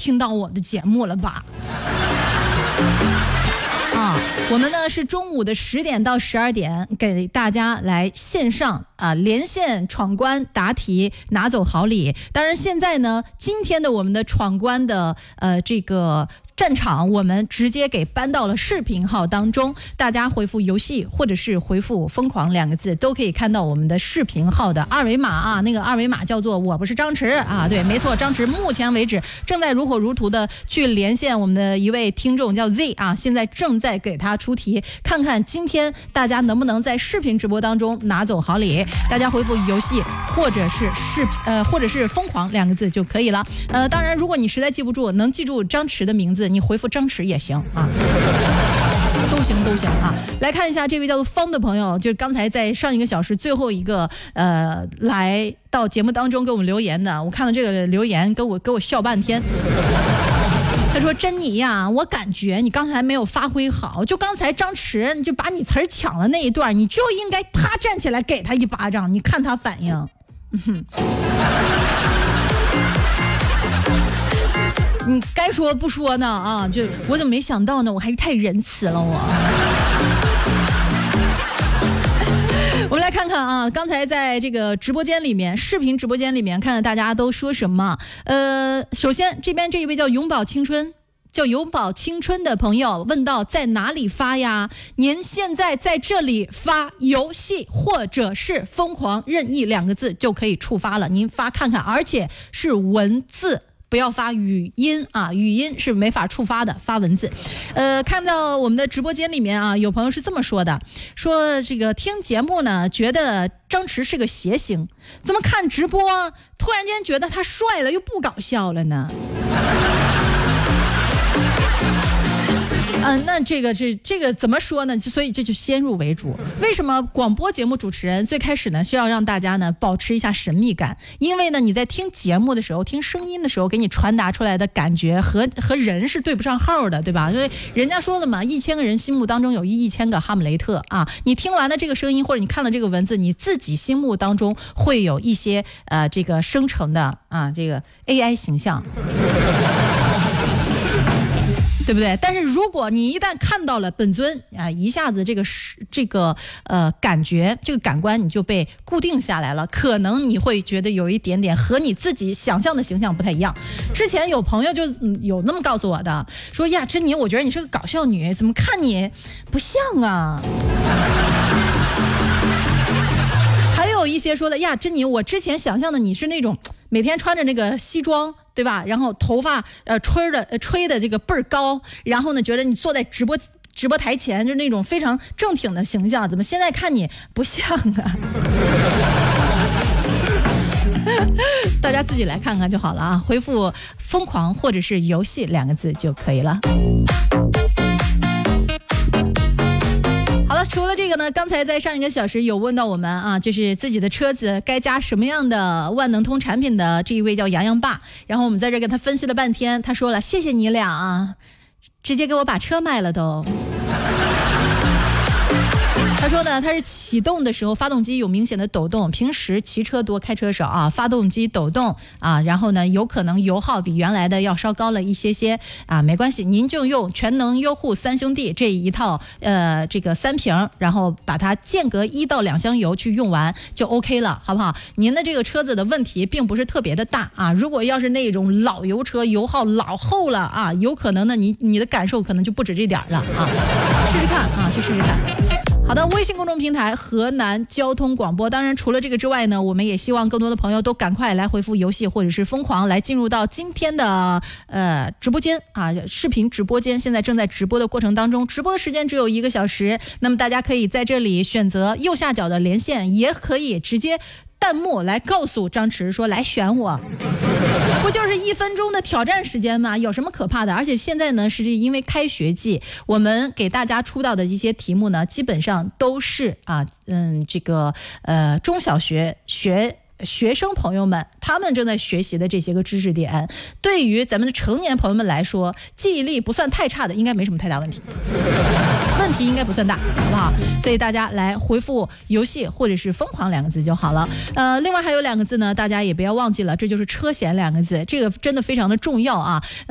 听到我的节目了吧？我们呢是中午的10点到12点给大家来线上连线闯关答题拿走好礼。当然现在呢，今天的我们的闯关的这个战场我们直接给搬到了视频号当中，大家回复游戏或者是回复疯狂2个字都可以看到我们的视频号的二维码啊，那个二维码叫做我不是张弛啊，对，没错，张弛目前为止正在如火如荼的去连线我们的一位听众叫 Z 啊，现在正在给他出题，看看今天大家能不能在视频直播当中拿走好礼。大家回复游戏或者是或者是疯狂2个字就可以了。当然如果你实在记不住，能记住张弛的名字，你回复张弛也行啊，都行啊。来看一下这位叫做方的朋友，就是刚才在上1个小时最后一个来到节目当中给我们留言的，我看到这个留言给我笑半天。他说珍妮呀，我感觉你刚才没有发挥好，就刚才张弛你就把你词儿抢了那一段，你就应该啪站起来给他一巴掌，你看他反应。你该说不说呢啊？就我怎么没想到呢？我还是太仁慈了我。我们来看看啊，刚才在这个直播间里面，视频直播间里面，看看大家都说什么。首先这边这一位叫永葆青春的朋友问到在哪里发呀？您现在在这里发游戏或者是疯狂任意2个字就可以触发了，您发看看，而且是文字。不要发语音啊，语音是没法触发的，发文字。看到我们的直播间里面啊，有朋友是这么说的，说这个听节目呢，觉得张弛是个谐星，怎么看直播突然间觉得他帅了又不搞笑了呢？那这个怎么说呢？所以这就先入为主。为什么广播节目主持人最开始呢需要让大家呢保持一下神秘感？因为呢你在听节目的时候，听声音的时候，给你传达出来的感觉和人是对不上号的，对吧？所以人家说的嘛，1000个人心目当中有1000个哈姆雷特啊。你听完了这个声音，或者你看了这个文字，你自己心目当中会有一些这个生成的这个 AI 形象。对不对？但是如果你一旦看到了本尊一下子这个感觉，这个感官你就被固定下来了，可能你会觉得有一点点和你自己想象的形象不太一样。之前有朋友就有那么告诉我的，说呀，珍妮，我觉得你是个搞笑女，怎么看你不像啊？还有一些说的呀，珍妮，我之前想象的你是那种每天穿着那个西装，对吧？然后头发吹的这个倍儿高，然后呢，觉得你坐在直播台前就是那种非常正挺的形象，怎么现在看你不像啊？大家自己来看看就好了啊！回复疯狂或者是游戏2个字就可以了。好了，除了这个呢，刚才在上1个小时有问到我们啊，就是自己的车子该加什么样的万能通产品的这一位叫洋洋爸，然后我们在这跟他分析了半天，他说了谢谢你俩啊，直接给我把车卖了都。他说呢，他是启动的时候发动机有明显的抖动，平时骑车多开车少啊，发动机抖动啊，然后呢有可能油耗比原来的要稍高了一些啊，没关系，您就用全能优护3兄弟这一套这个3瓶，然后把它间隔1到2箱油去用完就 OK 了，好不好？您的这个车子的问题并不是特别的大啊，如果要是那种老油车，油耗老厚了啊，有可能呢你的感受可能就不止这点了啊，试试看啊，去试试看。好的，微信公众平台河南交通广播。当然除了这个之外呢，我们也希望更多的朋友都赶快来回复游戏或者是疯狂，来进入到今天的直播间啊，视频直播间现在正在直播的过程当中，直播的时间只有1个小时，那么大家可以在这里选择右下角的连线，也可以直接弹幕来告诉张弛说来选我，不就是1分钟的挑战时间吗？有什么可怕的？而且现在呢是因为开学季，我们给大家出到的一些题目呢基本上都是这个中小学学生朋友们他们正在学习的这些个知识点，对于咱们的成年朋友们来说，记忆力不算太差的，应该没什么太大问题，问题应该不算大，好不好？所以大家来回复游戏或者是疯狂2个字就好了。另外还有2个字呢，大家也不要忘记了，这就是车险2个字，这个真的非常的重要啊。